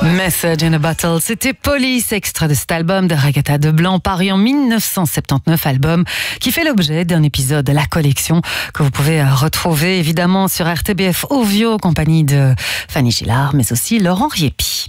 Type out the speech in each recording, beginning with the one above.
Message in a Bottle, c'était Police, extrait de cet album de Ragata de Blanc, paru en 1979, album qui fait l'objet d'un épisode de la collection que vous pouvez retrouver évidemment sur RTBF Ovio, compagnie de Fanny Gillard, mais aussi Laurent Riepi.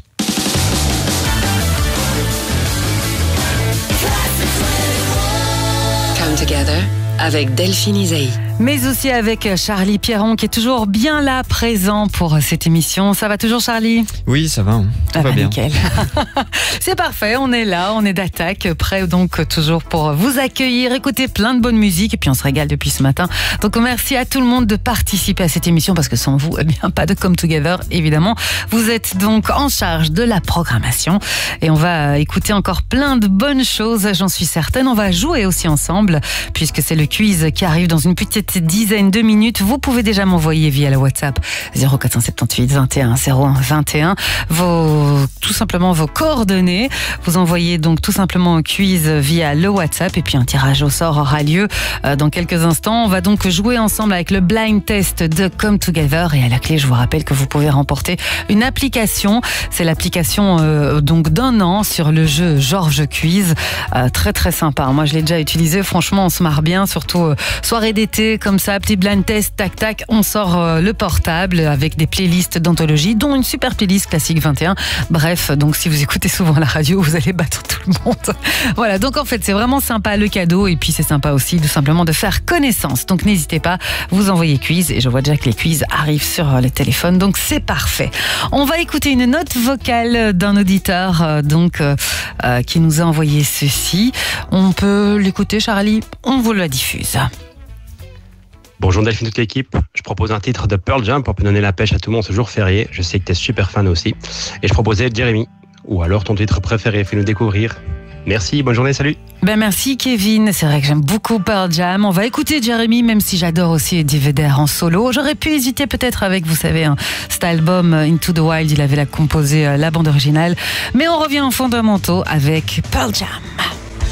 Come Together avec Delphine Isaïe. Mais aussi avec Charlie Pierron qui est toujours bien là, présent pour cette émission. Ça va toujours, Charlie ? Oui, ça va. Tout va bien. Nickel. C'est parfait, on est là, on est d'attaque, prêt donc toujours pour vous accueillir, écouter plein de bonne musique et puis on se régale depuis ce matin. Donc merci à tout le monde de participer à cette émission parce que sans vous, eh bien pas de Come Together évidemment. Vous êtes donc en charge de la programmation et on va écouter encore plein de bonnes choses, j'en suis certaine. On va jouer aussi ensemble puisque c'est le quiz qui arrive dans une petite dizaine de minutes. Vous pouvez déjà m'envoyer via le WhatsApp 0478 21 01 21 tout simplement vos coordonnées. Vous envoyez donc tout simplement un quiz via le WhatsApp et puis un tirage au sort aura lieu dans quelques instants. On va donc jouer ensemble avec le blind test de Come Together et à la clé, je vous rappelle que vous pouvez remporter une application. C'est l'application donc d'un an sur le jeu Georges Quiz. Très très sympa. Moi, je l'ai déjà utilisé. Franchement, on se marre bien, surtout soirée d'été comme ça, petit blind test, tac tac, on sort le portable avec des playlists d'anthologie, dont une super playlist classique 21. Bref, donc si vous écoutez souvent la radio, vous allez battre tout le monde. Voilà, donc en fait, c'est vraiment sympa le cadeau et puis c'est sympa aussi tout simplement de faire connaissance. Donc n'hésitez pas, vous envoyez quiz et je vois déjà que les quiz arrivent sur le téléphone, donc c'est parfait. On va écouter une note vocale d'un auditeur qui nous a envoyé ceci. On peut l'écouter, Charlie, on vous la diffuse. Bonjour Delphine, toute l'équipe. Je propose un titre de Pearl Jam pour donner la pêche à tout le monde ce jour férié. Je sais que tu es super fan aussi. Et je proposais Jeremy. Ou alors ton titre préféré, fais-nous découvrir. Merci, bonne journée, salut. Merci Kevin, c'est vrai que j'aime beaucoup Pearl Jam. On va écouter Jeremy, même si j'adore aussi Eddie Vedder en solo. J'aurais pu hésiter peut-être avec, vous savez, cet album Into the Wild, il avait composé la bande originale. Mais on revient aux fondamentaux avec Pearl Jam.